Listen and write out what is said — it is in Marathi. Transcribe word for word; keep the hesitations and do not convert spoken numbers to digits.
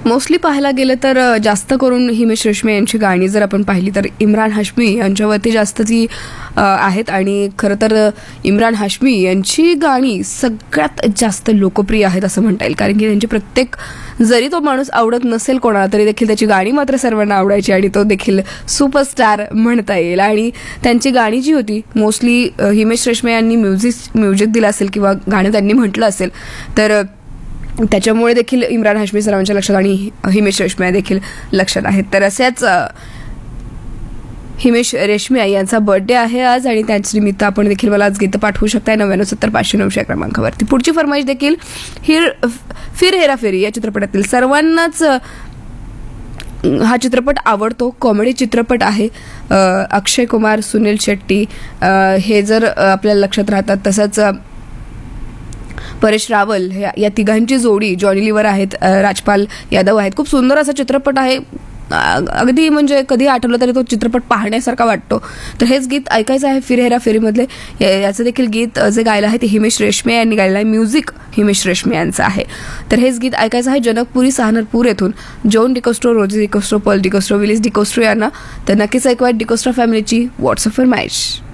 मोस्टली पाहायला गेलं तर अ, जास्त करून हिमेश रेशमिया यांची गाणी जर आपण पाहिली तर इम्रान हाशमी यांच्यावरती जास्त ती अ, आहेत. आणि खरं तर अ, इम्रान हाशमी यांची गाणी सगळ्यात जास्त लोकप्रिय आहेत असं म्हणता येईल. कारण की त्यांची प्रत्येक, जरी तो माणूस आवडत नसेल कोणाला तरी देखील त्याची गाणी मात्र सर्वांना आवडायची आणि तो देखील सुपरस्टार म्हणता येईल. आणि त्यांची गाणी जी होती मोस्टली हिमेश रेशमिया यांनी म्युझिक म्युझिक दिलं असेल किंवा गाणं त्यांनी म्हटलं असेल तर अ, त्याच्यामुळे देखील इम्रान हाशमी सरांच्या लक्षात आणि हिमेश रेशमिया देखील लक्षात आहेत. तर असेच अ, हिमेश रेशमिया यांचा बर्थडे आहे आज आणि त्याच निमित्त आपण देखील मला आज गीतं पाठवू शकताय नव्याण्णव सत्तर पाचशे नऊशे या क्रमांकावरती. पुढची फरमाईश देखील हिर फिर हेराफेरी या चित्रपटातील सर्वांनाच अ, हा चित्रपट आवडतो. कॉमेडी चित्रपट आहे. अ, अक्षय कुमार, सुनील शेट्टी अ, हे जर अ, आपल्याला लक्षात राहतात. तसंच अ, परेश रावल ह्या या तिघांची जोडी, जॉनी लिव्हर आहेत, अ, राजपाल यादव आहेत. खूप सुंदर असा चित्रपट आहे. अ, अगदी म्हणजे कधी आठवलं तरी तो चित्रपट पाहण्यासारखा वाटतो. तर हेच गीत ऐकायचं आहे फिर हेरा फेरीमधले. या- याचं देखील गीत अ, जे गायलं आहे ते हिमेश रेशमिया यांनी गायलं आहे. म्युझिक हिमेश रेशमिया यांचं आहे. तर हेच गीत ऐकायचं आहे जनकपुरी सहारनपूर येथून जॉन डिकोस्ट्रो, रोजी डिकोस्ट्रो, पॉल डिकोस्ट्रो, विलिस डिकोस्ट्रो यांना. तर नक्कीच ऐकूया डिकोस्ट्रो फॅमिलीची व्हॉट्सअप फरमाईश.